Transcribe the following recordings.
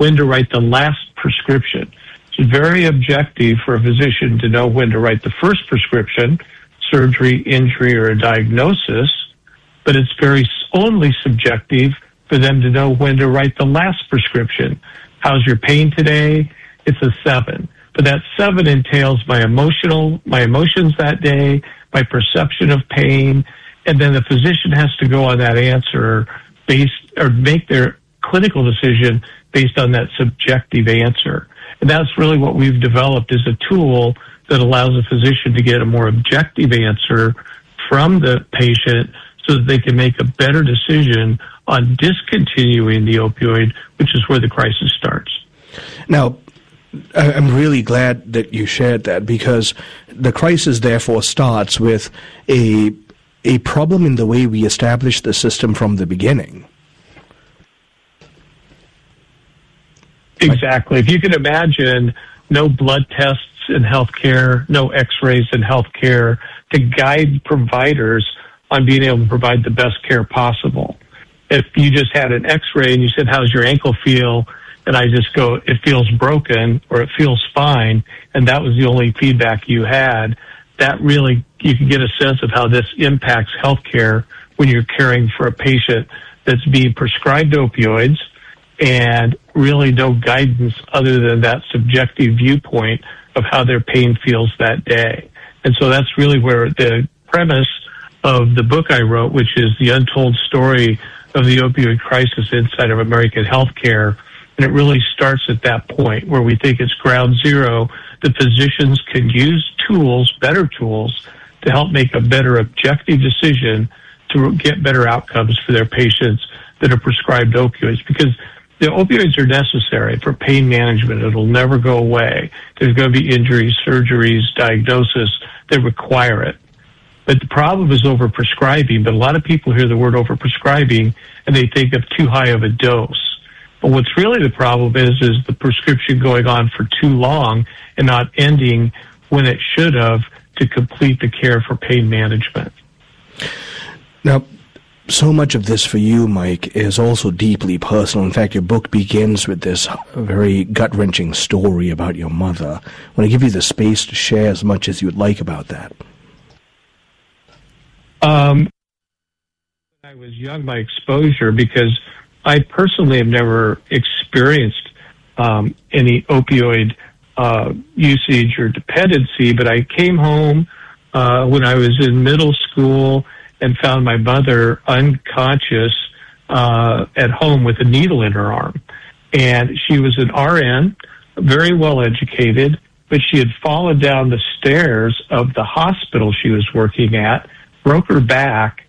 when to write the last prescription. It's very objective for a physician to know when to write the first prescription, surgery, injury, or a diagnosis, but it's very only subjective for them to know when to write the last prescription. How's your pain today? It's a 7. But that 7 entails my emotions that day, my perception of pain, and then the physician has to go on that answer make their clinical decision based on that subjective answer. And that's really what we've developed, is a tool that allows a physician to get a more objective answer from the patient so that they can make a better decision on discontinuing the opioid, which is where the crisis starts. Now, I'm really glad that you shared that, because the crisis therefore starts with a problem in the way we establish the system from the beginning. Exactly. If you can imagine no blood tests in healthcare, no x-rays in healthcare to guide providers on being able to provide the best care possible. If you just had an x-ray and you said, how's your ankle feel? And I just go, it feels broken or it feels fine, and that was the only feedback you had, that really, you can get a sense of how this impacts healthcare when you're caring for a patient that's being prescribed opioids and really no guidance other than that subjective viewpoint of how their pain feels that day. And so that's really where the premise of the book I wrote, which is the untold story of the opioid crisis inside of American healthcare. And it really starts at that point where we think it's ground zero. The physicians can use tools, better tools, to help make a better objective decision to get better outcomes for their patients that are prescribed opioids. Because the opioids are necessary for pain management. It'll never go away. There's going to be injuries, surgeries, diagnosis that require it. But the problem is overprescribing. But a lot of people hear the word overprescribing and they think of too high of a dose. But what's really the problem is the prescription going on for too long and not ending when it should have to complete the care for pain management. Now, so much of this for you, Mike, is also deeply personal. In fact, your book begins with this very gut-wrenching story about your mother. I want to give you the space to share as much as you would like about that. When I was young, my exposure, because I personally have never experienced any opioid usage or dependency, but I came home when I was in middle school and found my mother unconscious at home with a needle in her arm. And she was an RN, very well educated, but she had fallen down the stairs of the hospital she was working at, broke her back.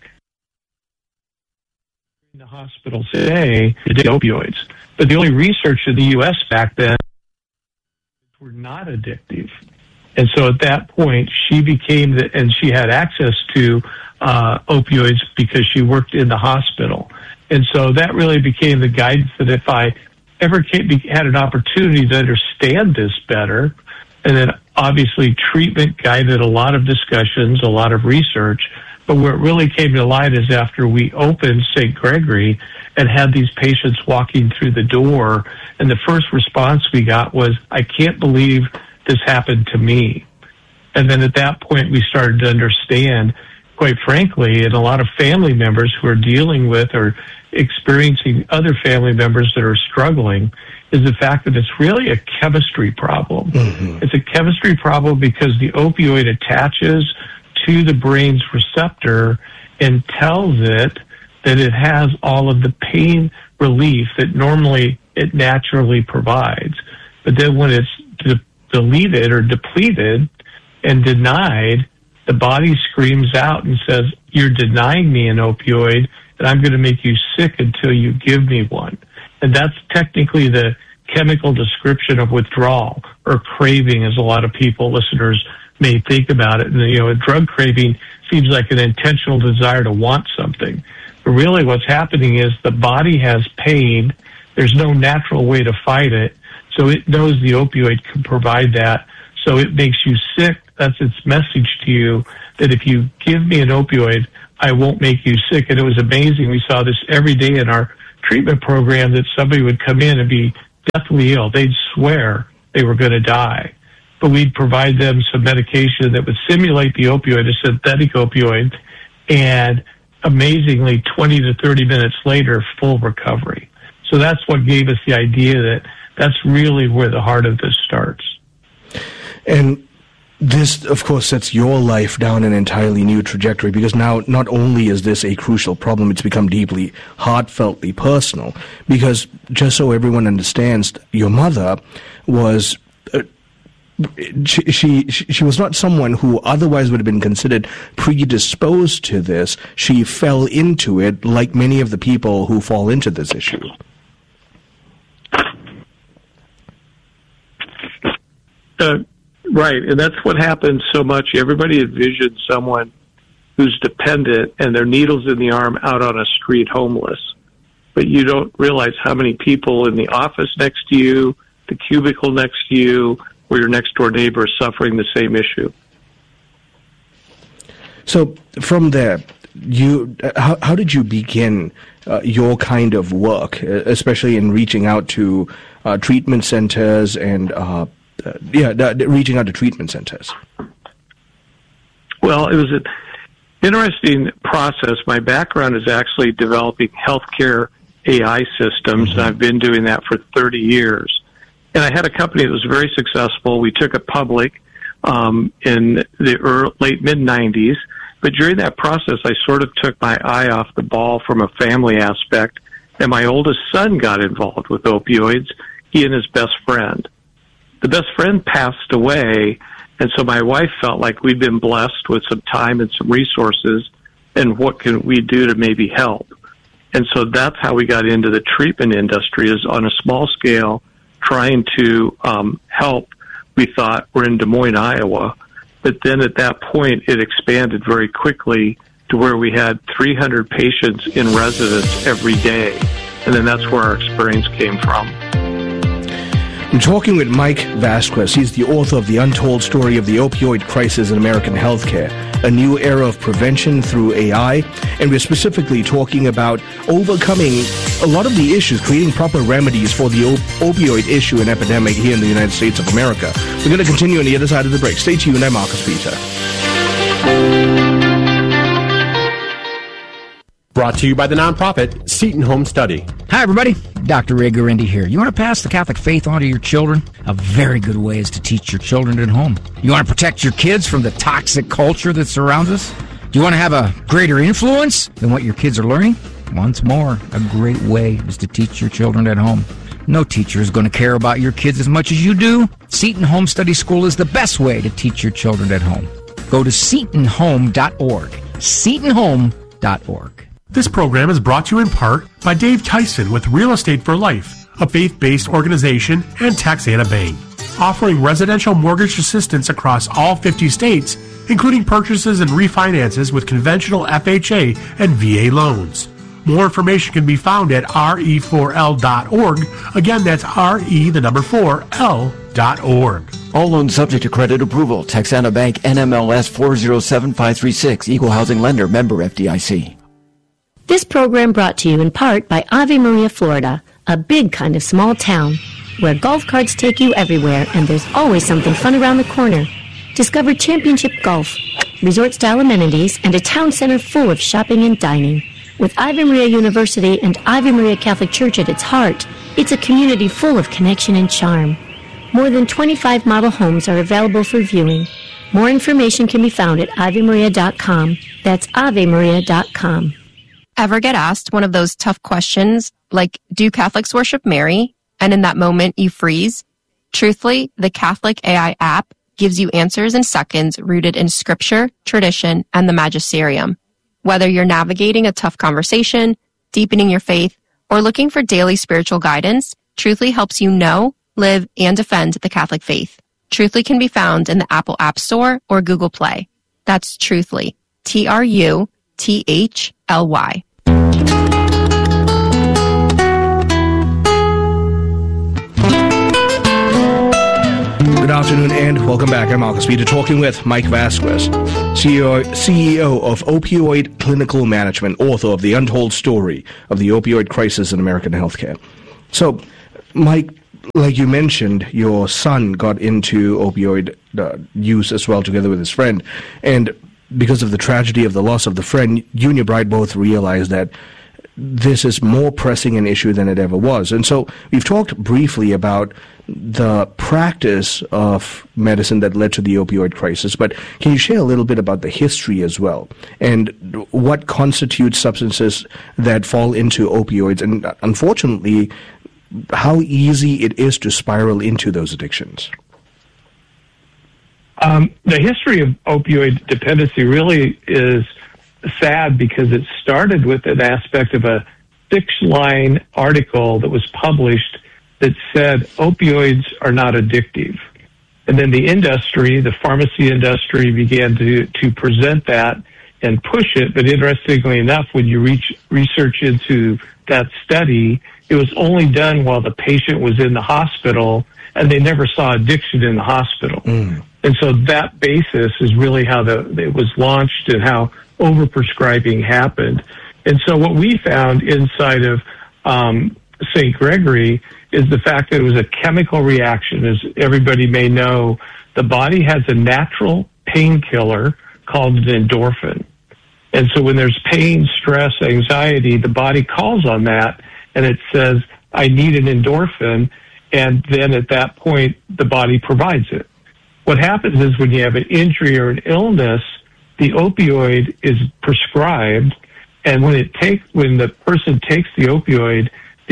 In the hospital today, they did opioids. But the only research in the U.S. back then were not addictive. And so at that point, she became and she had access to opioids because she worked in the hospital. And so that really became the guidance that if I ever had an opportunity to understand this better, and then obviously treatment guided a lot of discussions, a lot of research, but where it really came to light is after we opened St. Gregory and had these patients walking through the door, and the first response we got was, I can't believe this happened to me. And then at that point we started to understand, quite frankly, and a lot of family members who are dealing with or experiencing other family members that are struggling, is the fact that it's really a chemistry problem. Mm-hmm. It's a chemistry problem because the opioid attaches to the brain's receptor and tells it that it has all of the pain relief that normally it naturally provides. But then when it's deleted or depleted and denied, the body screams out and says, you're denying me an opioid, and I'm going to make you sick until you give me one. And that's technically the chemical description of withdrawal, or craving, as a lot of people, listeners, may think about it. And, a drug craving seems like an intentional desire to want something. But really what's happening is the body has pain. There's no natural way to fight it. So it knows the opioid can provide that. So it makes you sick. That's its message to you, that if you give me an opioid, I won't make you sick. And it was amazing. We saw this every day in our treatment program, that somebody would come in and be deathly ill. They'd swear they were going to die. But we'd provide them some medication that would simulate the opioid, a synthetic opioid, and amazingly, 20 to 30 minutes later, full recovery. So that's what gave us the idea that that's really where the heart of this starts. And this, of course, sets your life down an entirely new trajectory, because now not only is this a crucial problem, it's become deeply, heartfeltly personal. Because just so everyone understands, your mother was... She was not someone who otherwise would have been considered predisposed to this. She fell into it like many of the people who fall into this issue. Right, and that's what happens so much. Everybody envisions someone who's dependent and their needles in the arm out on a street homeless. But you don't realize how many people in the office next to you, the cubicle next to you, or your next door neighbor is suffering the same issue. So from there, how did you begin your kind of work, especially in reaching out to treatment centers and reaching out to treatment centers? Well, it was an interesting process. My background is actually developing healthcare AI systems, and I've been doing that for 30 years. And I had a company that was very successful. We took it public in the late mid-'90s. But during that process, I sort of took my eye off the ball from a family aspect, and my oldest son got involved with opioids, he and his best friend. The best friend passed away, and so my wife felt like we'd been blessed with some time and some resources, and what can we do to maybe help? And so that's how we got into the treatment industry, is on a small scale, trying to help. We thought we're in Des Moines, Iowa, but then at that point it expanded very quickly to where we had 300 patients in residence every day, and then that's where our experience came from. I'm talking with Mike Vasquez. He's the author of The Untold Story of the Opioid Crisis in American Healthcare, a new era of prevention through AI. And we're specifically talking about overcoming a lot of the issues, creating proper remedies for the opioid issue and epidemic here in the United States of America. We're going to continue on the other side of the break. Stay tuned. I'm Marcus Peter. Brought to you by the nonprofit Seton Home Study. Hi, everybody. Dr. Ray Guarendi here. You want to pass the Catholic faith on to your children? A very good way is to teach your children at home. You want to protect your kids from the toxic culture that surrounds us? Do you want to have a greater influence than what your kids are learning? Once more, a great way is to teach your children at home. No teacher is going to care about your kids as much as you do. Seton Home Study School is the best way to teach your children at home. Go to setonhome.org. setonhome.org. This program is brought to you in part by Dave Tyson with Real Estate for Life, a faith-based organization, and Taxana Bank, offering residential mortgage assistance across all 50 states, including purchases and refinances with conventional FHA and VA loans. More information can be found at re4l.org. Again, that's re4l.org. All loans subject to credit approval. Taxana Bank, NMLS 407536, Equal Housing Lender, member FDIC. This program brought to you in part by Ave Maria, Florida, a big kind of small town where golf carts take you everywhere and there's always something fun around the corner. Discover championship golf, resort-style amenities, and a town center full of shopping and dining. With Ave Maria University and Ave Maria Catholic Church at its heart, it's a community full of connection and charm. More than 25 model homes are available for viewing. More information can be found at AveMaria.com. That's AveMaria.com. Ever get asked one of those tough questions like, do Catholics worship Mary? And in that moment you freeze? Truthfully, the Catholic AI app gives you answers in seconds rooted in scripture, tradition, and the magisterium. Whether you're navigating a tough conversation, deepening your faith, or looking for daily spiritual guidance, Truthfully helps you know, live, and defend the Catholic faith. Truthfully can be found in the Apple App Store or Google Play. That's Truthfully. TRUTHLY. Good afternoon and welcome back. I'm Marcus Peter talking with Mike Vasquez, CEO of Opioid Clinical Management, author of The Untold Story of the Opioid Crisis in American Healthcare. So, Mike, like you mentioned, your son got into opioid use as well, together with his friend. And because of the tragedy of the loss of the friend, you and your bride both realized that this is more pressing an issue than it ever was. And so we've talked briefly about the practice of medicine that led to the opioid crisis, but can you share a little bit about the history as well, and what constitutes substances that fall into opioids, and unfortunately, how easy it is to spiral into those addictions? The history of opioid dependency really is sad because it started with an aspect of a 6-line article that was published that said opioids are not addictive. And then the industry, the pharmacy industry, began to present that and push it. But interestingly enough, when you research into that study, it was only done while the patient was in the hospital, and they never saw addiction in the hospital. And so that basis is really how it was launched and how overprescribing happened. And so what we found inside of St. Gregory is the fact that it was a chemical reaction. As everybody may know, the body has a natural painkiller called an endorphin. And so when there's pain, stress, anxiety, the body calls on that and it says, I need an endorphin. And then at that point, the body provides it. What happens is when you have an injury or an illness, the opioid is prescribed, and when the person takes the opioid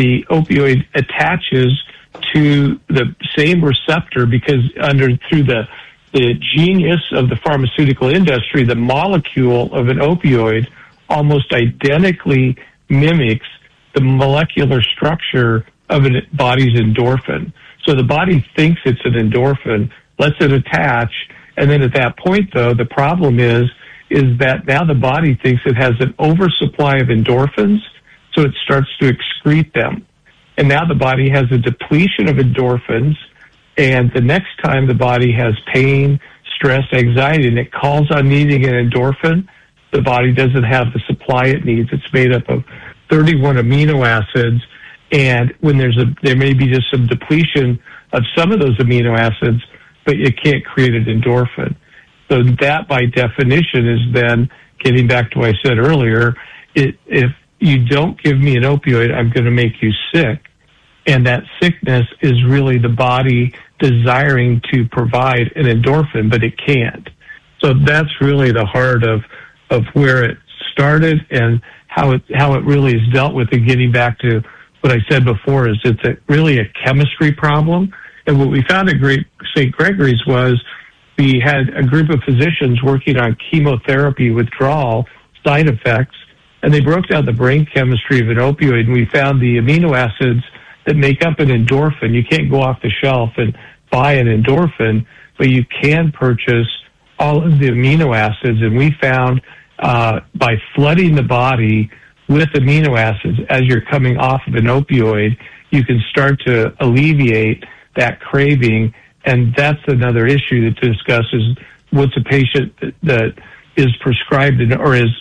attaches to the same receptor because through the genius of the pharmaceutical industry, the molecule of an opioid almost identically mimics the molecular structure of a body's endorphin. So the body thinks it's an endorphin, lets it attach, and then at that point, though, the problem is that now the body thinks it has an oversupply of endorphins, so it starts to excrete them. And now the body has a depletion of endorphins, and the next time the body has pain, stress, anxiety, and it calls on needing an endorphin, the body doesn't have the supply it needs. It's made up of 31 amino acids, and when there may be just some depletion of some of those amino acids, but you can't create an endorphin. So that, by definition, is then, getting back to what I said earlier, if you don't give me an opioid, I'm going to make you sick. And that sickness is really the body desiring to provide an endorphin, but it can't. So that's really the heart of where it started and how it really is dealt with. And getting back to what I said before, is it's really a chemistry problem. And what we found at St. Gregory's was we had a group of physicians working on chemotherapy withdrawal side effects, and they broke down the brain chemistry of an opioid, and we found the amino acids that make up an endorphin. You can't go off the shelf and buy an endorphin, but you can purchase all of the amino acids, and we found by flooding the body with amino acids as you're coming off of an opioid, you can start to alleviate that craving. And that's another issue to discuss, is what's a patient that is prescribed or is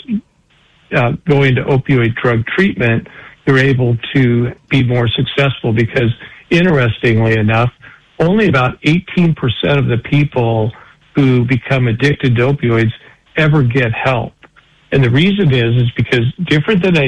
going to opioid drug treatment, they're able to be more successful because, interestingly enough, only about 18% of the people who become addicted to opioids ever get help. And the reason is because different than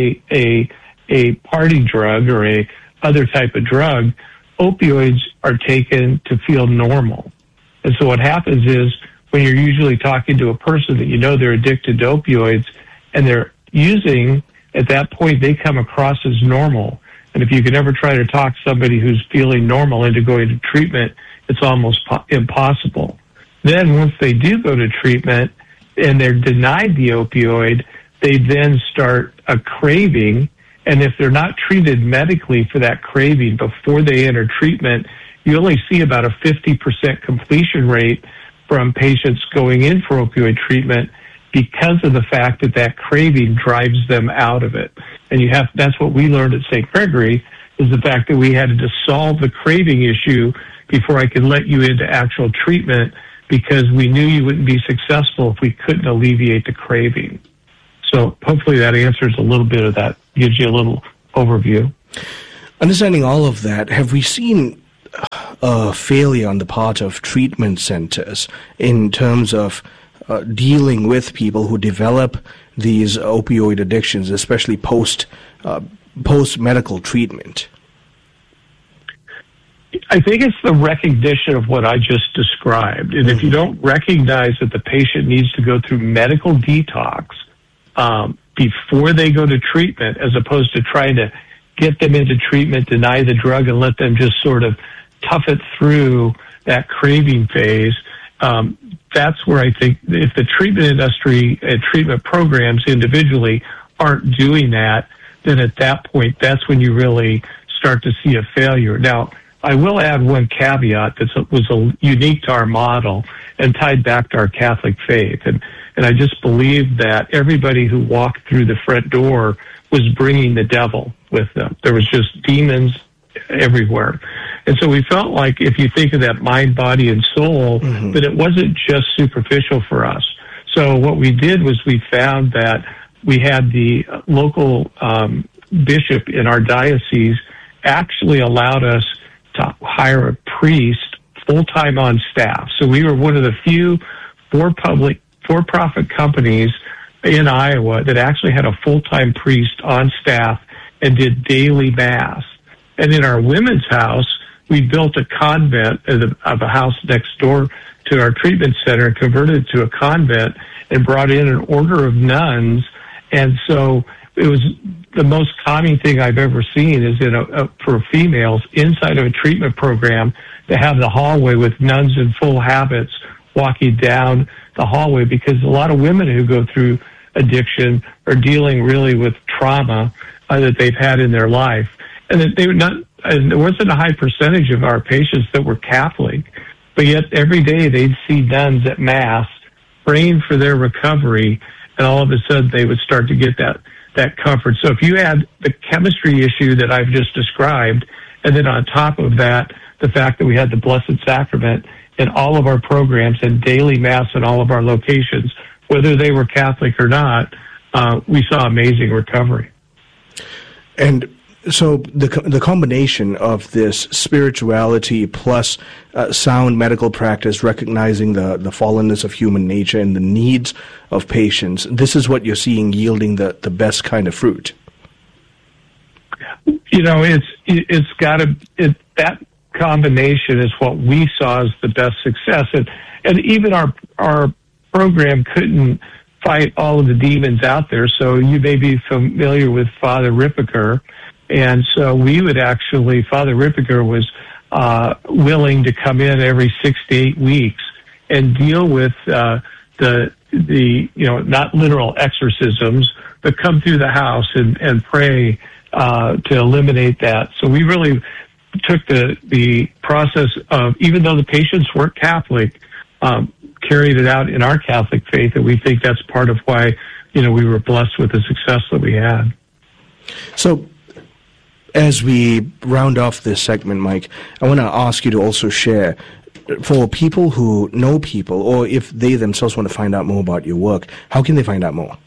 a party drug or a other type of drug, opioids are taken to feel normal. And so what happens is when you're usually talking to a person that you know they're addicted to opioids and they're using, at that point they come across as normal. And if you can ever try to talk somebody who's feeling normal into going to treatment, it's almost impossible. Then once they do go to treatment and they're denied the opioid, they then start a craving. And if they're not treated medically for that craving before they enter treatment, you only see about a 50% completion rate from patients going in for opioid treatment because of the fact that craving drives them out of it. And that's what we learned at St. Gregory, is the fact that we had to solve the craving issue before I could let you into actual treatment, because we knew you wouldn't be successful if we couldn't alleviate the craving. So hopefully that answers a little bit of that, gives you a little overview. Understanding all of that, have we seen a failure on the part of treatment centers in terms of dealing with people who develop these opioid addictions, especially post-medical treatment? I think it's the recognition of what I just described. And if you don't recognize that the patient needs to go through medical detox before they go to treatment, as opposed to trying to get them into treatment, deny the drug, and let them just sort of tough it through that craving phase, that's where I think if the treatment industry and treatment programs individually aren't doing that, then at that point, that's when you really start to see a failure. Now, I will add one caveat that was unique to our model and tied back to our Catholic faith. And I just believe that everybody who walked through the front door was bringing the devil with them. There was just demons everywhere. And so we felt like if you think of that mind, body, and soul, that it wasn't just superficial for us. So what we did was we found that we had the local bishop in our diocese actually allowed us to hire a priest full-time on staff. So we were one of the few for-profit companies in Iowa that actually had a full-time priest on staff and did daily mass. And in our women's house, we built a convent of a house next door to our treatment center and converted it to a convent and brought in an order of nuns. And so it was the most calming thing I've ever seen is for females inside of a treatment program to have the hallway with nuns in full habits walking down the hallway, because a lot of women who go through addiction are dealing really with trauma that they've had in their life. And that there wasn't a high percentage of our patients that were Catholic, but yet every day they'd see nuns at Mass praying for their recovery, and all of a sudden they would start to get that comfort. So if you add the chemistry issue that I've just described, and then on top of that, the fact that we had the Blessed Sacrament in all of our programs and daily Mass in all of our locations, whether they were Catholic or not, we saw amazing recovery. And so the combination of this spirituality plus sound medical practice, recognizing the fallenness of human nature and the needs of patients, this is what you're seeing yielding the best kind of fruit. You know, that combination is what we saw as the best success. And even our program couldn't fight all of the demons out there. So you may be familiar with Father Rippiker. And so we would actually, Father Rippiker was willing to come in every 6 to 8 weeks and deal with the not literal exorcisms, but come through the house and pray to eliminate that. So we really took the process of, even though the patients weren't Catholic, carried it out in our Catholic faith, and we think that's part of why, we were blessed with the success that we had. So, as we round off this segment, Mike, I want to ask you to also share, for people who know people, or if they themselves want to find out more about your work, how can they find out more?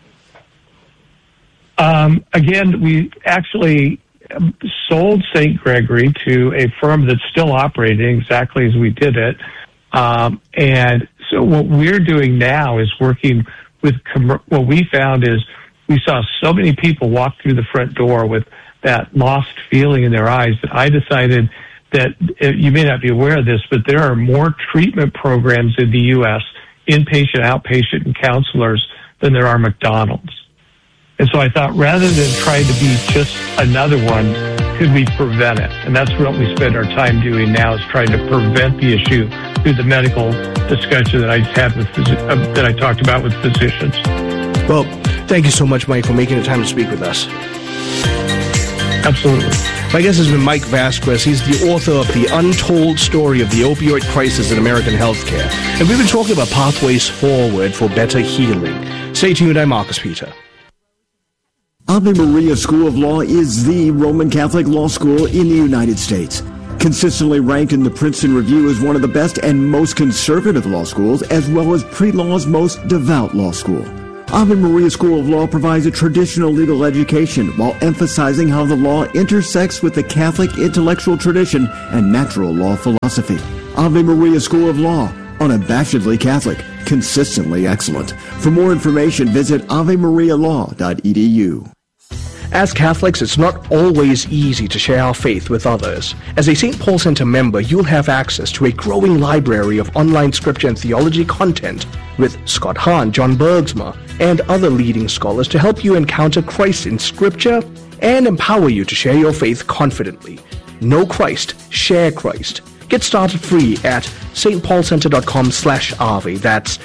Again, we actually sold St. Gregory to a firm that's still operating exactly as we did it. And so what we're doing now is working with, what we found is we saw so many people walk through the front door with that lost feeling in their eyes that I decided that, you may not be aware of this, but there are more treatment programs in the U.S., inpatient, outpatient, and counselors than there are McDonald's. And so I thought, rather than trying to be just another one, could we prevent it? And that's what we spend our time doing now, is trying to prevent the issue through the medical discussion that I had with that I talked about with physicians. Well, thank you so much, Mike, for making the time to speak with us. Absolutely. My guest has been Mike Vasquez. He's the author of The Untold Story of the Opioid Crisis in American Healthcare. And we've been talking about pathways forward for better healing. Stay tuned. I'm Marcus Peter. Ave Maria School of Law is the Roman Catholic law school in the United States. Consistently ranked in the Princeton Review as one of the best and most conservative law schools, as well as pre-law's most devout law school. Ave Maria School of Law provides a traditional legal education while emphasizing how the law intersects with the Catholic intellectual tradition and natural law philosophy. Ave Maria School of Law, unabashedly Catholic, consistently excellent. For more information, visit avemarialaw.edu. As Catholics, it's not always easy to share our faith with others. As a St. Paul Center member, you'll have access to a growing library of online scripture and theology content with Scott Hahn, John Bergsma, and other leading scholars to help you encounter Christ in scripture and empower you to share your faith confidently. Know Christ, share Christ. Get started free at stpaulcenter.com/Ave. That's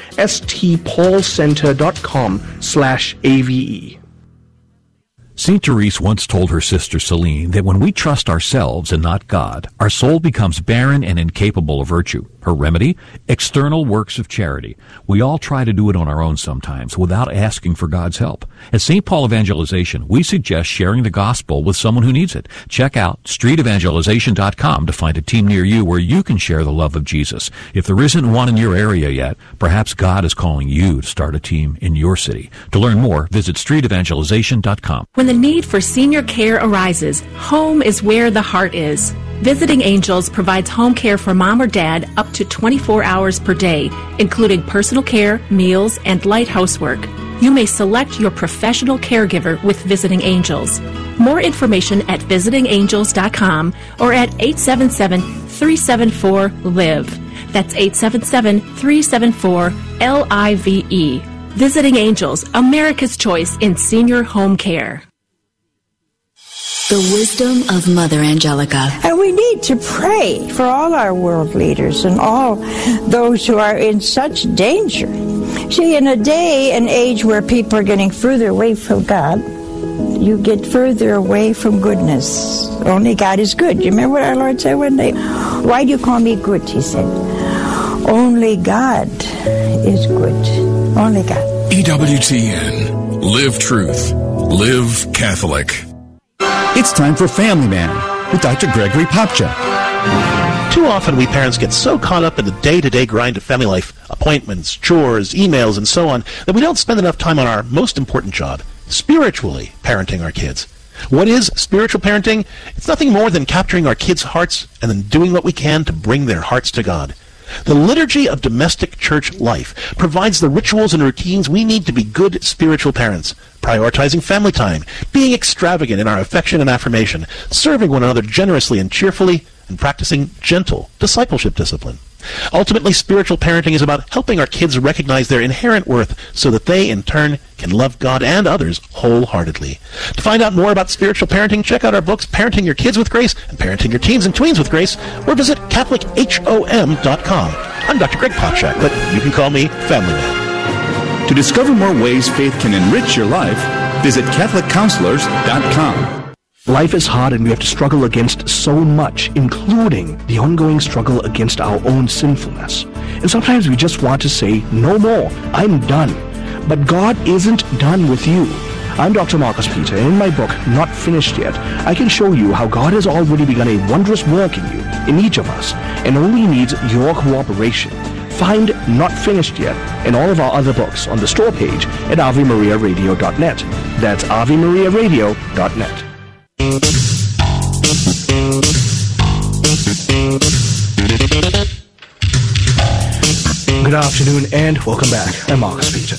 stpaulcenter.com/AVE. St. Therese once told her sister Celine that when we trust ourselves and not God, our soul becomes barren and incapable of virtue. Her remedy? External works of charity. We all try to do it on our own sometimes without asking for God's help. At St. Paul Evangelization, we suggest sharing the gospel with someone who needs it. Check out streetevangelization.com to find a team near you where you can share the love of Jesus. If there isn't one in your area yet, perhaps God is calling you to start a team in your city. To learn more, visit streetevangelization.com. When the need for senior care arises, home is where the heart is. Visiting Angels provides home care for mom or dad up to 24 hours per day, including personal care, meals, and light housework. You may select your professional caregiver with Visiting Angels. More information at visitingangels.com or at 877-374-LIVE. That's 877-374-LIVE. Visiting Angels, America's choice in senior home care. The wisdom of Mother Angelica. And we need to pray for all our world leaders and all those who are in such danger. See, in a day and age where people are getting further away from God, you get further away from goodness. Only God is good. You remember what our Lord said one day? Why do you call me good? He said, only God is good. Only God. EWTN. Live truth. Live Catholic. It's time for Family Man with Dr. Gregory Popcak. Too often we parents get so caught up in the day-to-day grind of family life, appointments, chores, emails, and so on, that we don't spend enough time on our most important job, spiritually parenting our kids. What is spiritual parenting? It's nothing more than capturing our kids' hearts and then doing what we can to bring their hearts to God. The liturgy of domestic church life provides the rituals and routines we need to be good spiritual parents, prioritizing family time, being extravagant in our affection and affirmation, serving one another generously and cheerfully, and practicing gentle discipleship discipline. Ultimately, spiritual parenting is about helping our kids recognize their inherent worth so that they, in turn, can love God and others wholeheartedly. To find out more about spiritual parenting, check out our books, Parenting Your Kids with Grace and Parenting Your Teens and Tweens with Grace, or visit CatholicHOM.com. I'm Dr. Greg Popcak, but you can call me Family Man. To discover more ways faith can enrich your life, visit CatholicCounselors.com. Life is hard and we have to struggle against so much, including the ongoing struggle against our own sinfulness. And sometimes we just want to say, no more, I'm done. But God isn't done with you. I'm Dr. Marcus Peter, and in my book, Not Finished Yet, I can show you how God has already begun a wondrous work in you, in each of us, and only needs your cooperation. Find Not Finished Yet and all of our other books on the store page at AveMariaRadio.net. That's AveMariaRadio.net. Good afternoon and welcome back. I'm Marcus Peter.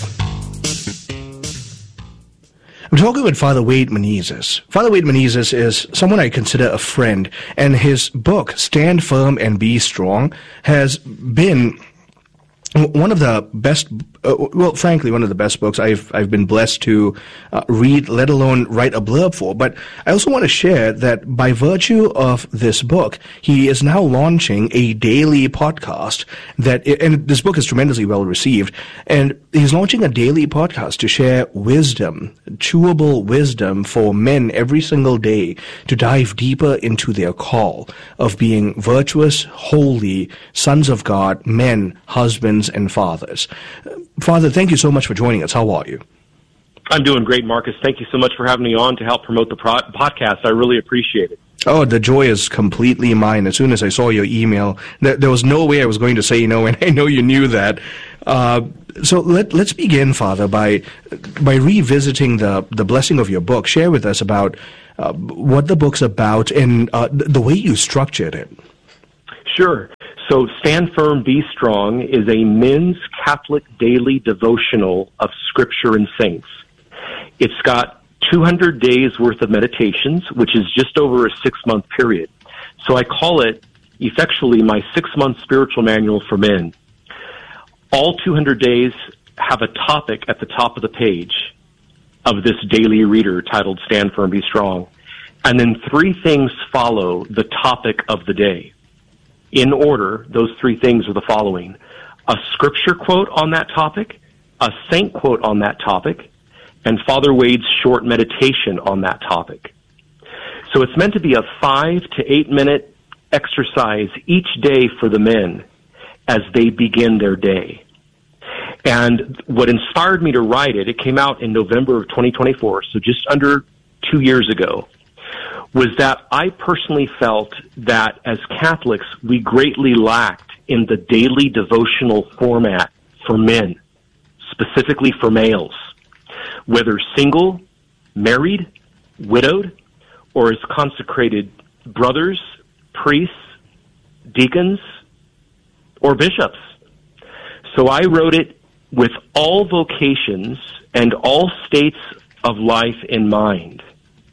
I'm talking with Father Wade Menezes. Father Wade Menezes is someone I consider a friend, and his book, Stand Firm and Be Strong, has been one of the best, frankly, one of the best books I've been blessed to read, let alone write a blurb for. But I also want to share that by virtue of this book, he is now launching a daily podcast and this book is tremendously well received, and he's launching a daily podcast to share wisdom, chewable wisdom for men every single day to dive deeper into their call of being virtuous, holy sons of God, men, husbands, and fathers. Father, thank you so much for joining us. How are you? I'm doing great, Marcus. Thank you so much for having me on to help promote the podcast. I really appreciate it. Oh, the joy is completely mine. As soon as I saw your email, there was no way I was going to say no, and I know you knew that. So let's begin, Father, by revisiting the blessing of your book. Share with us about what the book's about and the way you structured it. Sure. So Stand Firm, Be Strong is a men's Catholic daily devotional of Scripture and saints. It's got 200 days worth of meditations, which is just over a 6-month period. So I call it effectually my 6-month spiritual manual for men. All 200 days have a topic at the top of the page of this daily reader titled Stand Firm, Be Strong. And then 3 things follow the topic of the day. In order, those 3 things are the following: a scripture quote on that topic, a saint quote on that topic, and Father Wade's short meditation on that topic. So it's meant to be a 5 to 8 minute exercise each day for the men as they begin their day. And what inspired me to write it came out in November of 2024, so just under 2 years ago, was that I personally felt that as Catholics, we greatly lacked in the daily devotional format for men, specifically for males, whether single, married, widowed, or as consecrated brothers, priests, deacons, or bishops. So I wrote it with all vocations and all states of life in mind.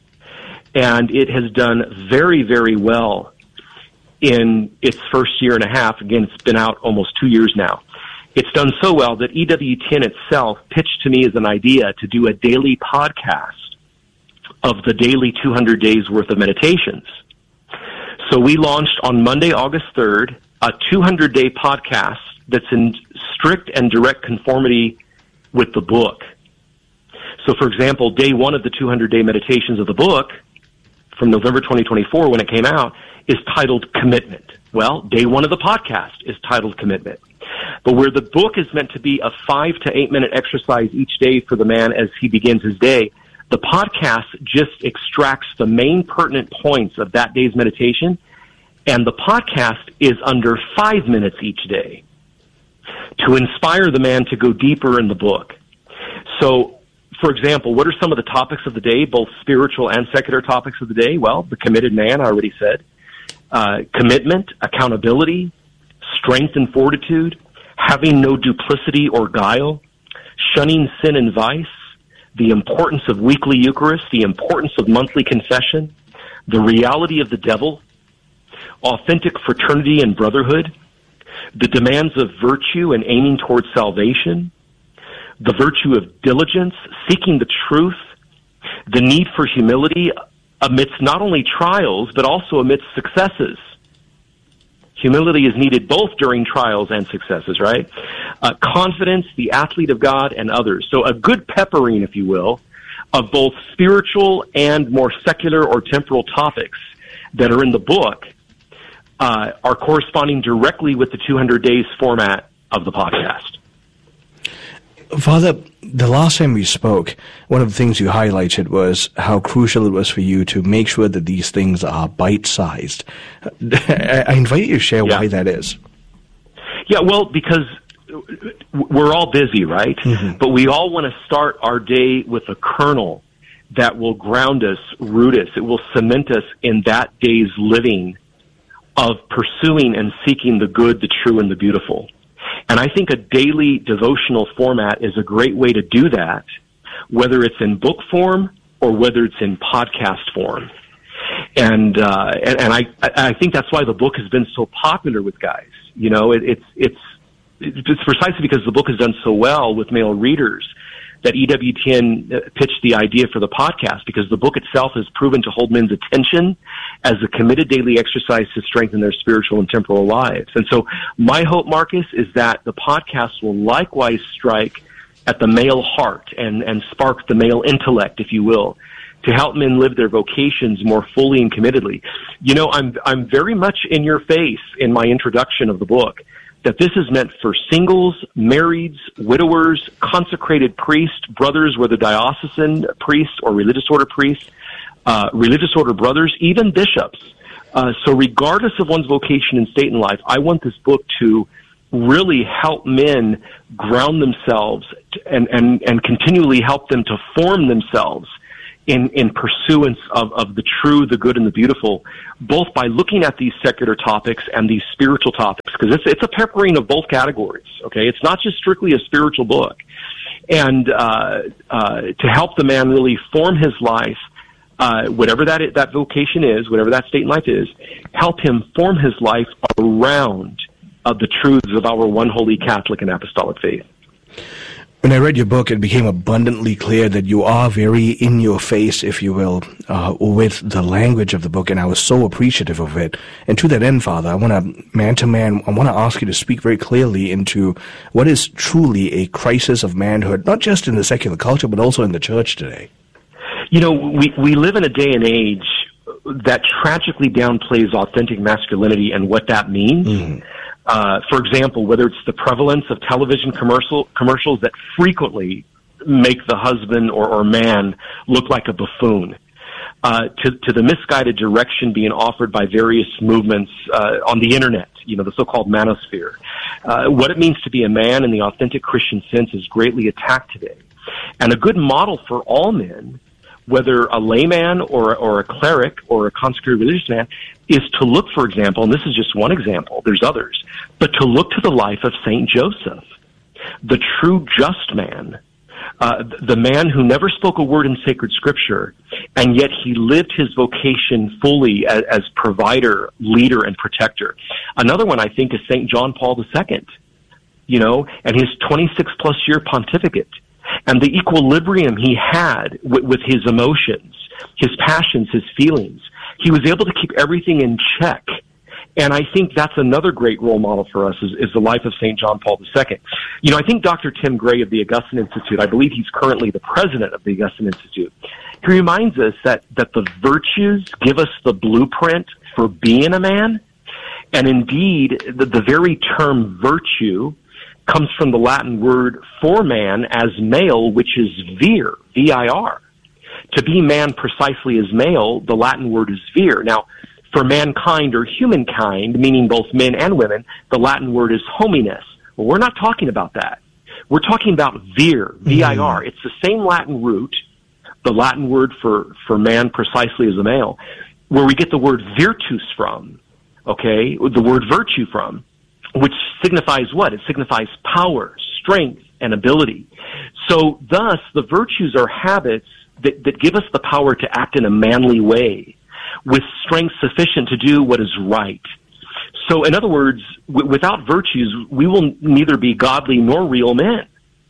And it has done very, very well in its first year and a half. Again, it's been out almost 2 years now. It's done so well that EWTN itself pitched to me as an idea to do a daily podcast of the daily 200 days worth of meditations. So we launched on Monday, August 3rd, a 200-day podcast that's in strict and direct conformity with the book. So, for example, day 1 of the 200-day meditations of the book from November 2024 when it came out is titled Commitment. Well, day 1 of the podcast is titled Commitment. But where the book is meant to be a 5 to 8 minute exercise each day for the man as he begins his day, the podcast just extracts the main pertinent points of that day's meditation, and the podcast is under 5 minutes each day to inspire the man to go deeper in the book. So, for example, what are some of the topics of the day, both spiritual and secular topics of the day? Well, the committed man, I already said. Commitment, accountability, strength and fortitude, having no duplicity or guile, shunning sin and vice, the importance of weekly Eucharist, the importance of monthly confession, the reality of the devil, authentic fraternity and brotherhood, the demands of virtue and aiming towards salvation, the virtue of diligence, seeking the truth, the need for humility amidst not only trials, but also amidst successes. Humility is needed both during trials and successes, right? Confidence, the athlete of God, and others. So a good peppering, if you will, of both spiritual and more secular or temporal topics that are in the book are corresponding directly with the 200 days format of the podcast. Father, the last time we spoke, one of the things you highlighted was how crucial it was for you to make sure that these things are bite-sized. I invite you to share why that is. Yeah, well, because we're all busy, right? Mm-hmm. But we all want to start our day with a kernel that will ground us, root us. It will cement us in that day's living of pursuing and seeking the good, the true, and the beautiful. And I think a daily devotional format is a great way to do that, whether it's in book form or whether it's in podcast form. And I think that's why the book has been so popular with guys. You know, it's precisely because the book has done so well with male readers that EWTN pitched the idea for the podcast, because the book itself has proven to hold men's attention as a committed daily exercise to strengthen their spiritual and temporal lives. And so my hope, Marcus, is that the podcast will likewise strike at the male heart and spark the male intellect, if you will, to help men live their vocations more fully and committedly. You know, I'm very much in your face in my introduction of the book that this is meant for singles, marrieds, widowers, consecrated priests, brothers, whether diocesan priests or religious order priests, religious order brothers, even bishops. So regardless of one's vocation and state in life, I want this book to really help men ground themselves and continually help them to form themselves in pursuance of the true, the good, and the beautiful, both by looking at these secular topics and these spiritual topics, because it's a peppering of both categories, okay? It's not just strictly a spiritual book. And to help the man really form his life, whatever that vocation is, whatever that state in life is, help him form his life around the truths of our one holy Catholic and apostolic faith. When I read your book, it became abundantly clear that you are very in your face, if you will, with the language of the book, and I was so appreciative of it. And to that end, Father, I want to, man to man, I want to ask you to speak very clearly into what is truly a crisis of manhood, not just in the secular culture, but also in the church today. You know, we live in a day and age that tragically downplays authentic masculinity and what that means. Mm. For example, whether it's the prevalence of television commercials that frequently make the husband or man look like a buffoon, to the misguided direction being offered by various movements on the internet, you know, the so-called manosphere. What it means to be a man in the authentic Christian sense is greatly attacked today. And a good model for all men, whether a layman or a cleric or a consecrated religious man, is to look, for example, and this is just one example, there's others, but to look to the life of Saint Joseph, the true just man, the man who never spoke a word in sacred scripture, and yet he lived his vocation fully as provider, leader, and protector. Another one, I think, is Saint John Paul II, you know, and his 26-plus year pontificate, and the equilibrium he had with his emotions, his passions, his feelings. He was able to keep everything in check. And I think that's another great role model for us is the life of St. John Paul II. You know, I think Dr. Tim Gray of the Augustine Institute, I believe he's currently the president of the Augustine Institute, he reminds us that the virtues give us the blueprint for being a man. And indeed, the very term virtue comes from the Latin word for man as male, which is vir, V-I-R. To be man precisely as male, the Latin word is vir. Now, for mankind or humankind, meaning both men and women, the Latin word is hominess. Well, we're not talking about that. We're talking about vir, V-I-R. It's the same Latin root, the Latin word for man precisely as a male, where we get the word virtus from, okay, the word virtue from, which signifies what? It signifies power, strength, and ability. So thus, the virtues are habits that give us the power to act in a manly way with strength sufficient to do what is right. So in other words, without virtues, we will neither be godly nor real men.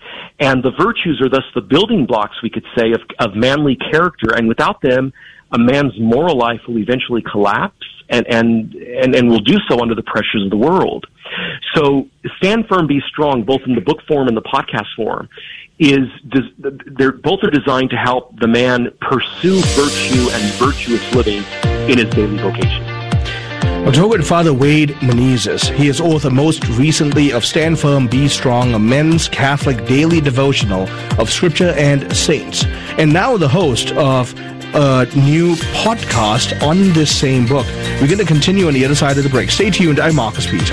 And the virtues are thus the building blocks, we could say, of manly character. And without them, a man's moral life will eventually collapse and will do so under the pressures of the world. So Stand Firm, Be Strong, both in the book form and the podcast form, both are designed to help the man pursue virtue and virtuous living in his daily vocation. I'm talking with Father Wade Menezes. He is author most recently of Stand Firm, Be Strong, a men's Catholic daily devotional of Scripture and Saints, and now the host of a new podcast on this same book. We're going to continue on the other side of the break. Stay tuned. I'm Marcus Peter.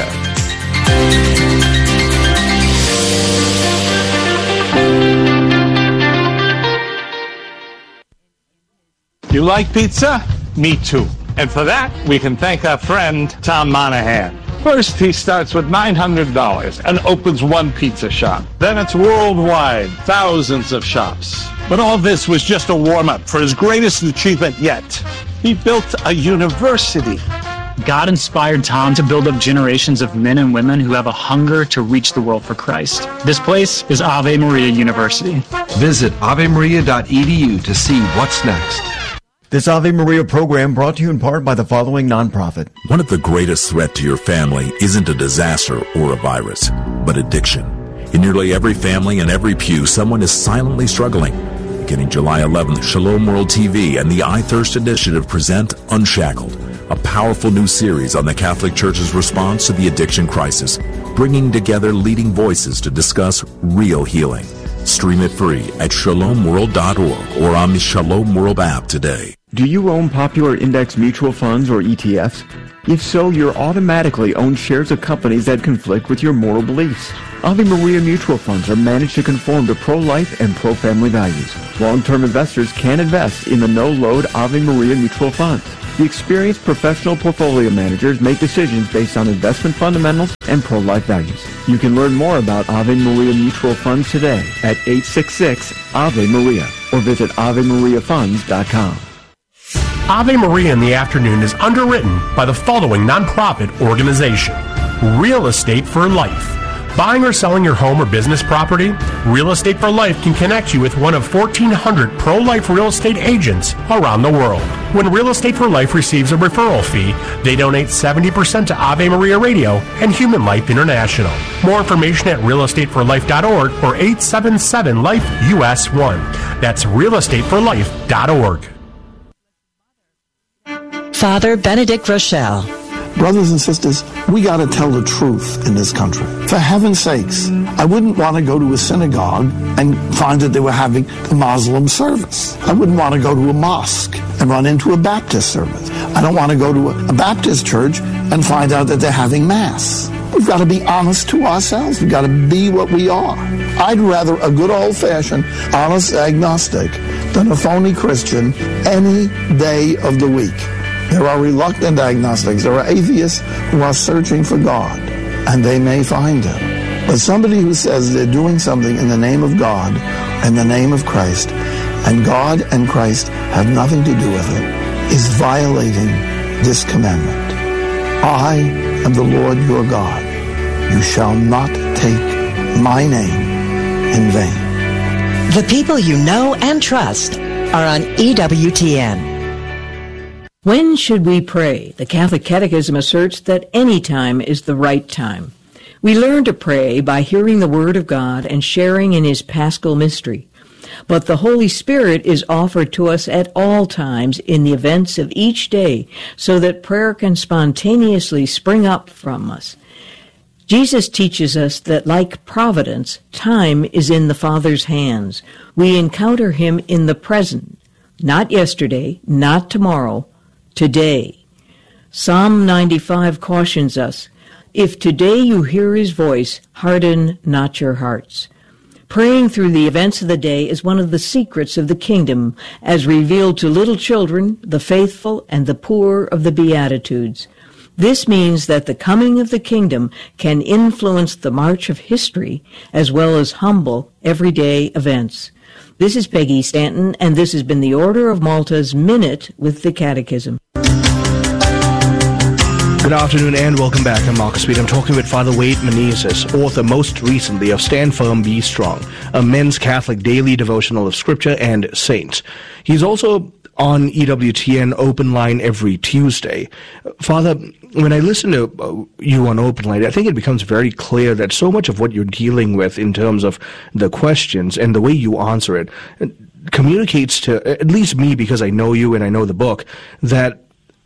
You like pizza? Me too. And for that, we can thank our friend, Tom Monahan. First, he starts with $900 and opens one pizza shop. Then it's worldwide, thousands of shops. But all this was just a warm-up for his greatest achievement yet. He built a university. God inspired Tom to build up generations of men and women who have a hunger to reach the world for Christ. This place is Ave Maria University. Visit avemaria.edu to see what's next. This Ave Maria program brought to you in part by the following nonprofit. One of the greatest threats to your family isn't a disaster or a virus, but addiction. In nearly every family and every pew, someone is silently struggling. Beginning July 11th, Shalom World TV and the iThirst Initiative present Unshackled, a powerful new series on the Catholic Church's response to the addiction crisis, bringing together leading voices to discuss real healing. Stream it free at shalomworld.org or on the Shalom World app today. Do you own popular index mutual funds or ETFs? If so, you're automatically own shares of companies that conflict with your moral beliefs. Ave Maria mutual funds are managed to conform to pro-life and pro-family values. Long-term investors can invest in the no-load Ave Maria mutual funds. The experienced professional portfolio managers make decisions based on investment fundamentals and pro-life values. You can learn more about Ave Maria mutual funds today at 866-AVE-MARIA or visit AveMariaFunds.com. Ave Maria in the Afternoon is underwritten by the following nonprofit organization: Real Estate for Life. Buying or selling your home or business property? Real Estate for Life can connect you with one of 1,400 pro-life real estate agents around the world. When Real Estate for Life receives a referral fee, they donate 70% to Ave Maria Radio and Human Life International. More information at realestateforlife.org or 877-LIFE-US1. That's realestateforlife.org. Father Benedict Rochelle. Brothers and sisters, we got to tell the truth in this country. For heaven's sakes, I wouldn't want to go to a synagogue and find that they were having a Muslim service. I wouldn't want to go to a mosque and run into a Baptist service. I don't want to go to a Baptist church and find out that they're having Mass. We've got to be honest to ourselves. We've got to be what we are. I'd rather a good old-fashioned, honest agnostic than a phony Christian any day of the week. There are reluctant agnostics. There are atheists who are searching for God, and they may find Him. But somebody who says they're doing something in the name of God, in the name of Christ, and God and Christ have nothing to do with it, is violating this commandment. I am the Lord your God. You shall not take my name in vain. The people you know and trust are on EWTN. When should we pray? The Catholic Catechism asserts that any time is the right time. We learn to pray by hearing the Word of God and sharing in His Paschal mystery. But the Holy Spirit is offered to us at all times in the events of each day so that prayer can spontaneously spring up from us. Jesus teaches us that, like providence, time is in the Father's hands. We encounter Him in the present, not yesterday, not tomorrow, today. Psalm 95 cautions us, "If today you hear His voice, harden not your hearts." Praying through the events of the day is one of the secrets of the kingdom, as revealed to little children, the faithful, and the poor of the Beatitudes. This means that the coming of the kingdom can influence the march of history as well as humble, everyday events. This is Peggy Stanton, and this has been the Order of Malta's Minute with the Catechism. Good afternoon and welcome back. I'm Marcus Reed. I'm talking with Father Wade Menezes, author most recently of Stand Firm, Be Strong, a men's Catholic daily devotional of Scripture and Saints. He's also on EWTN Open Line every Tuesday. Father, when I listen to you on Open Line, I think it becomes very clear that so much of what you're dealing with in terms of the questions and the way you answer it communicates to, at least me, because I know you and I know the book, that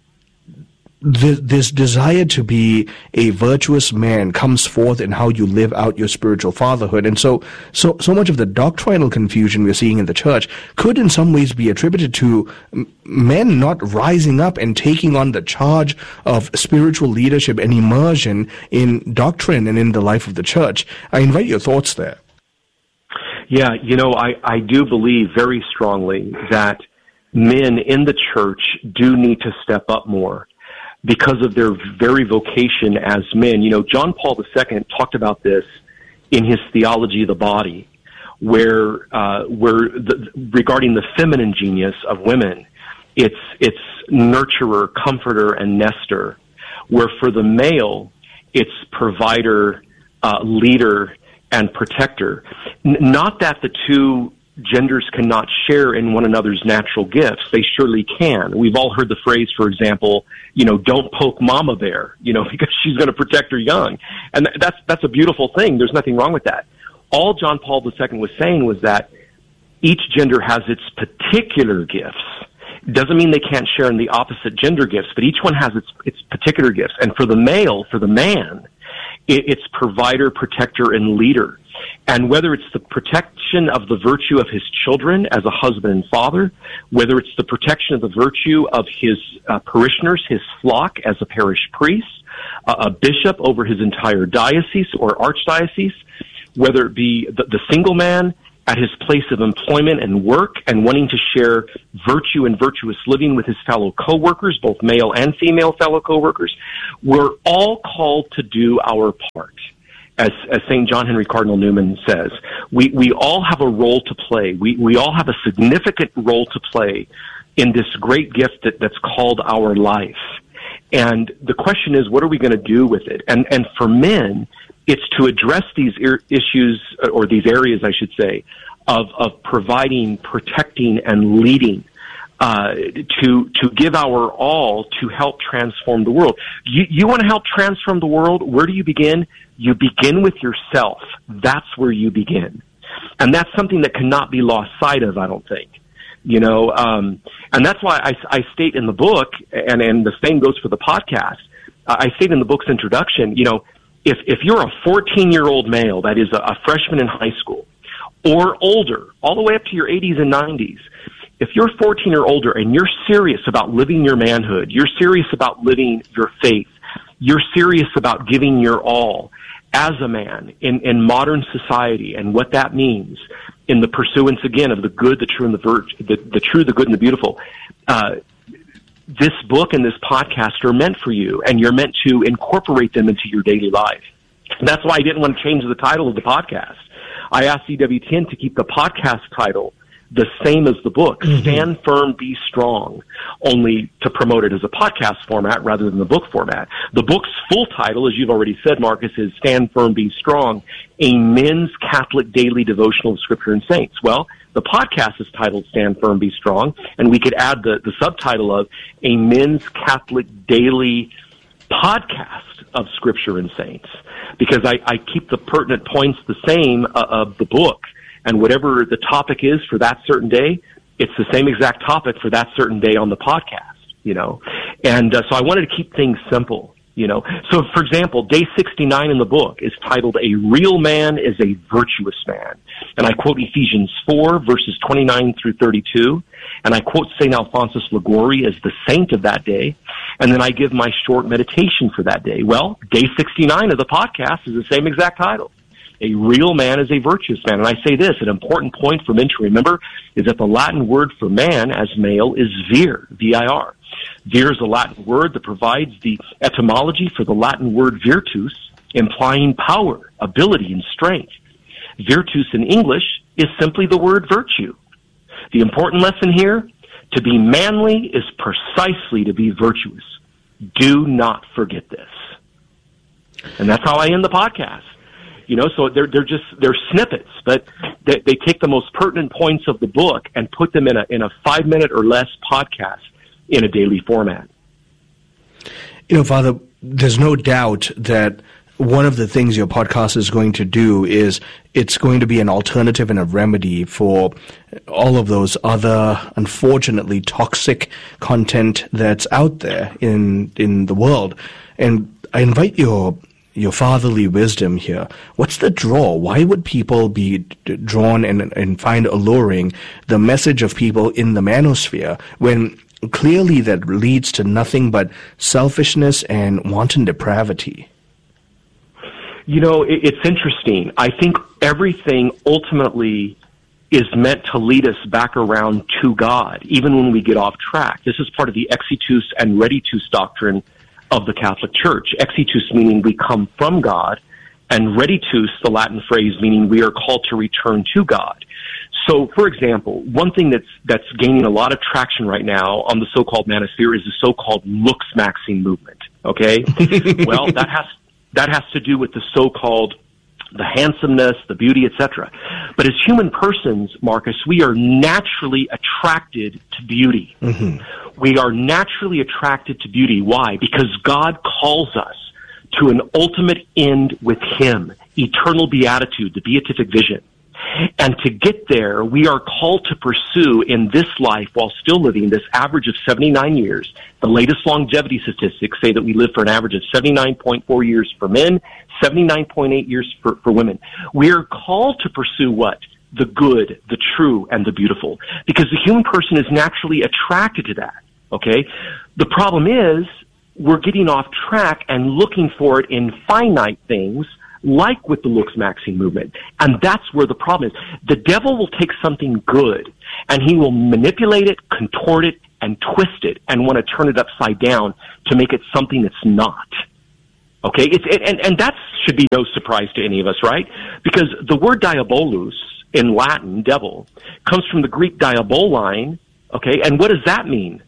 this desire to be a virtuous man comes forth in how you live out your spiritual fatherhood. And so much of the doctrinal confusion we're seeing in the church could in some ways be attributed to men not rising up and taking on the charge of spiritual leadership and immersion in doctrine and in the life of the church. I invite your thoughts there. Yeah, I do believe very strongly that men in the church do need to step up more, because of their very vocation as men. John Paul II talked about this in his Theology of the Body, where regarding the feminine genius of women, it's nurturer, comforter, and nester, where for the male, it's provider, leader, and protector. Not that the two genders cannot share in one another's natural gifts. They surely can. We've all heard the phrase, for example, don't poke mama bear, because she's going to protect her young. And that's a beautiful thing. There's nothing wrong with that. All John Paul II was saying was that each gender has its particular gifts. It doesn't mean they can't share in the opposite gender gifts, but each one has its particular gifts. And for the male, for the man, It's provider, protector, and leader. And whether it's the protection of the virtue of his children as a husband and father, whether it's the protection of the virtue of his parishioners, his flock as a parish priest, a bishop over his entire diocese or archdiocese, whether it be the single man at his place of employment and work and wanting to share virtue and virtuous living with his fellow co-workers, both male and female fellow co-workers, we're all called to do our part. As St. John Henry Cardinal Newman says, we all have a role to play. We all have a significant role to play in this great gift that's called our life. And the question is, what are we going to do with it? And for men, it's to address these issues, or these areas, I should say, of providing, protecting, and leading, to give our all to help transform the world. You want to help transform the world? Where do you begin? You begin with yourself. That's where you begin. And that's something that cannot be lost sight of, I don't think. And that's why I state in the book, and the same goes for the podcast, I state in the book's introduction, if you're a 14-year-old male that is a freshman in high school, or older, all the way up to your 80s and 90s, if you're 14 or older and you're serious about living your manhood, you're serious about living your faith, you're serious about giving your all as a man in modern society, and what that means in the pursuance, again, of the good, the true, and the true, the good, and the beautiful, this book and this podcast are meant for you, and you're meant to incorporate them into your daily life. And that's why I didn't want to change the title of the podcast. I asked EWTN to keep the podcast title the same as the book, Stand Firm, Be Strong, only to promote it as a podcast format rather than the book format. The book's full title, as you've already said, Marcus, is Stand Firm, Be Strong, a men's Catholic daily devotional of Scripture and Saints. Well, the podcast is titled Stand Firm, Be Strong, and we could add the subtitle of a men's Catholic daily podcast of Scripture and Saints, because I keep the pertinent points the same of the book. And whatever the topic is for that certain day, it's the same exact topic for that certain day on the podcast, And so I wanted to keep things simple, So, for example, day 69 in the book is titled A Real Man is a Virtuous Man. And I quote Ephesians 4, verses 29 through 32. And I quote St. Alphonsus Liguori as the saint of that day. And then I give my short meditation for that day. Well, day 69 of the podcast is the same exact title. A real man is a virtuous man. And I say this, an important point for men to remember is that the Latin word for man as male is vir, V-I-R. Vir is a Latin word that provides the etymology for the Latin word virtus, implying power, ability, and strength. Virtus in English is simply the word virtue. The important lesson here, to be manly is precisely to be virtuous. Do not forget this. And that's how I end the podcast. So they're snippets, but they take the most pertinent points of the book and put them in a 5-minute or less podcast in a daily format. Father, there's no doubt that one of the things your podcast is going to do is it's going to be an alternative and a remedy for all of those other, unfortunately, toxic content that's out there in the world. And I invite your fatherly wisdom here. What's the draw? Why would people be drawn and find alluring the message of people in the manosphere when clearly that leads to nothing but selfishness and wanton depravity? It's interesting. I think everything ultimately is meant to lead us back around to God, even when we get off track. This is part of the exitus and reditus doctrine of the Catholic Church. Exitus meaning we come from God, and reditus, the Latin phrase, meaning we are called to return to God. So, for example, one thing that's gaining a lot of traction right now on the so-called manosphere is the so-called looks-maxing movement. Okay, well, that has to do with the so-called the handsomeness, the beauty, etc. But as human persons, Marcus, we are naturally attracted to beauty. We are naturally attracted to beauty. Why? Because God calls us to an ultimate end with Him, eternal beatitude, the beatific vision. And to get there, we are called to pursue in this life, while still living this average of 79 years. The latest longevity statistics say that we live for an average of 79.4 years for men, 79.8 years for women. We're called to pursue what? The good, the true, and the beautiful. Because the human person is naturally attracted to that, okay? The problem is we're getting off track and looking for it in finite things, like with the Lux Maxime movement. And that's where the problem is. The devil will take something good, and he will manipulate it, contort it, and twist it, and want to turn it upside down to make it something it's not. Okay? And that should be no surprise to any of us, right? Because the word diabolus, in Latin, devil, comes from the Greek diaboline, okay? And what does that mean?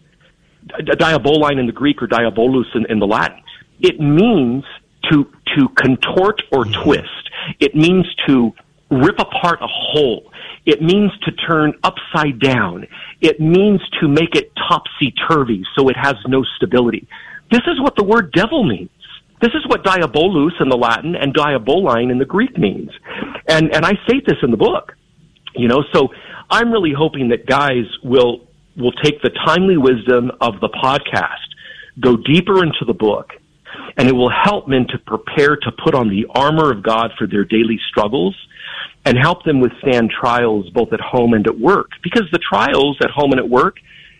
Diaboline in the Greek or diabolus in the Latin. It means to contort or twist. It means to rip apart a whole. It means to turn upside down. It means to make it topsy-turvy so it has no stability. This is what the word devil means. This is what diabolus in the Latin and diaboline in the Greek means. And I say this in the book, so I'm really hoping that guys will take the timely wisdom of the podcast, go deeper into the book, and it will help men to prepare to put on the armor of God for their daily struggles and help them withstand trials both at home and at work. Because the trials at home and at work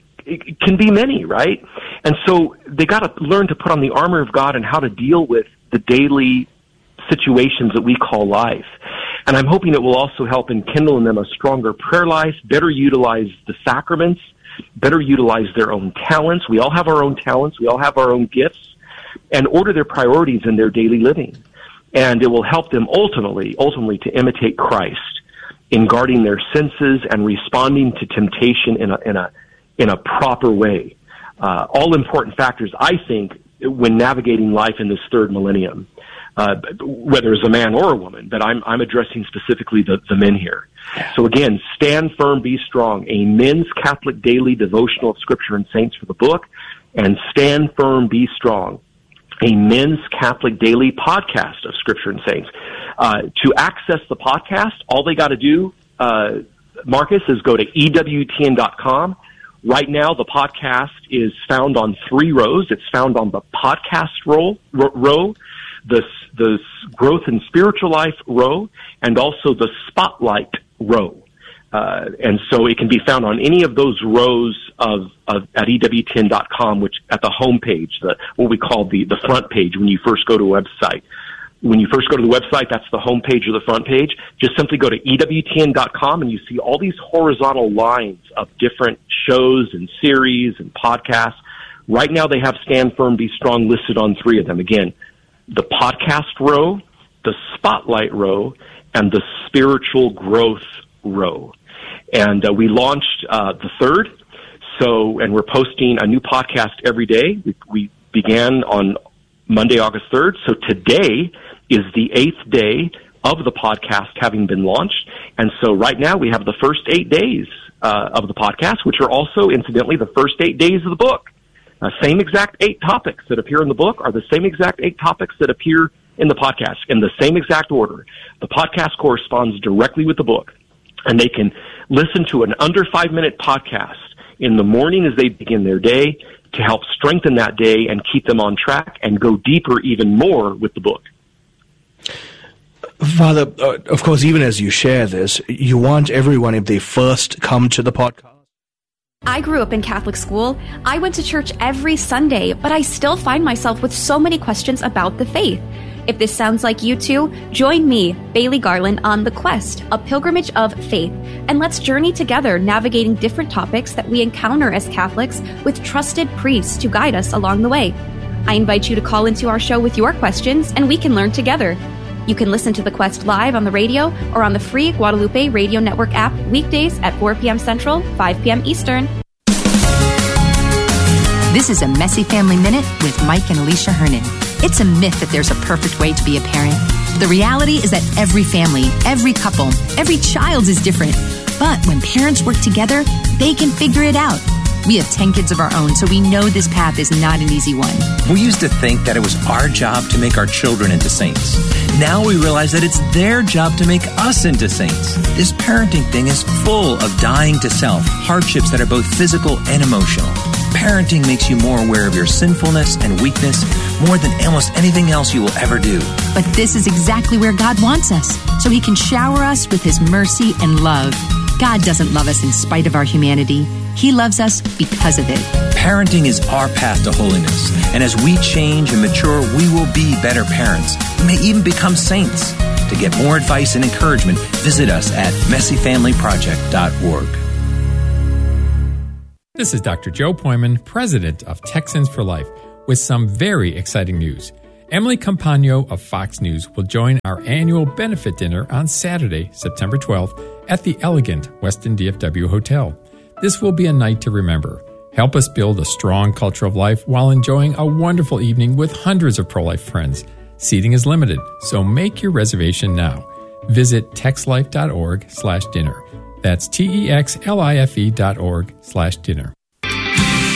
it can be many, right? And so they got to learn to put on the armor of God and how to deal with the daily situations that we call life. And I'm hoping it will also help enkindle in them a stronger prayer life, better utilize the sacraments, better utilize their own talents. We all have our own talents. We all have our own gifts, and order their priorities in their daily living. And it will help them ultimately to imitate Christ in guarding their senses and responding to temptation in a proper way. All important factors, I think, when navigating life in this third millennium, whether as a man or a woman, but I'm addressing specifically the men here. So again, Stand Firm, Be Strong, a men's Catholic daily devotional of Scripture and Saints for the book, and Stand Firm, Be Strong, a men's Catholic daily podcast of Scripture and Saints. To access the podcast, all they got to do, Marcus, is go to EWTN.com. Right now, the podcast is found on 3 rows. It's found on the podcast row, the growth in spiritual life row, and also the spotlight row. And so it can be found on any of those rows at EWTN.com, which at the home page, what we call the front page when you first go to a website. When you first go to the website, that's the home page or the front page. Just simply go to EWTN.com and you see all these horizontal lines of different shows and series and podcasts. Right now they have Stand Firm, Be Strong listed on 3 of them. Again, the podcast row, the spotlight row, and the spiritual growth row. And we launched the 3rd, and we're posting a new podcast every day. We began on Monday, August 3rd. So today is the 8th day of the podcast having been launched. And so right now we have the first 8 days of the podcast, which are also, incidentally, the first 8 days of the book. Same exact 8 topics that appear in the book are the same exact 8 topics that appear in the podcast in the same exact order. The podcast corresponds directly with the book, and they can listen to an under 5-minute podcast in the morning as they begin their day to help strengthen that day and keep them on track and go deeper even more with the book. Father, of course, even as you share this, you want everyone, if they first come to the podcast. I grew up in Catholic school. I went to church every Sunday, but I still find myself with so many questions about the faith. If this sounds like you too, join me, Bailey Garland, on The Quest, a pilgrimage of faith, and let's journey together navigating different topics that we encounter as Catholics with trusted priests to guide us along the way. I invite you to call into our show with your questions, and we can learn together. You can listen to The Quest live on the radio or on the free Guadalupe Radio Network app weekdays at 4 p.m. Central, 5 p.m. Eastern. This is a Messy Family Minute with Mike and Alicia Hernan. It's a myth that there's a perfect way to be a parent. The reality is that every family, every couple, every child is different. But when parents work together, they can figure it out. We have 10 kids of our own, so we know this path is not an easy one. We used to think that it was our job to make our children into saints. Now we realize that it's their job to make us into saints. This parenting thing is full of dying to self, hardships that are both physical and emotional. Parenting makes you more aware of your sinfulness and weakness more than almost anything else you will ever do. But this is exactly where God wants us, so He can shower us with His mercy and love. God doesn't love us in spite of our humanity. He loves us because of it. Parenting is our path to holiness, and as we change and mature, we will be better parents. We may even become saints. To get more advice and encouragement, visit us at messyfamilyproject.org. This is Dr. Joe Poyman, president of Texans for Life, with some very exciting news. Emily Campagno of Fox News will join our annual benefit dinner on Saturday, September 12th at the elegant Westin DFW Hotel. This will be a night to remember. Help us build a strong culture of life while enjoying a wonderful evening with hundreds of pro-life friends. Seating is limited, so make your reservation now. Visit texlife.org/dinner. That's TEXLIFE.org/dinner.